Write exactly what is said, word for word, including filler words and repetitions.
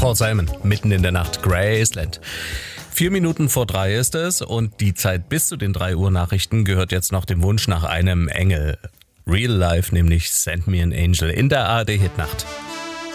Paul Simon, mitten in der Nacht, Graceland. Vier Minuten vor drei ist es und die Zeit bis zu den drei Uhr Nachrichten gehört jetzt noch dem Wunsch nach einem Engel. Real Life, nämlich Send Me an Angel in der A R D Hitnacht.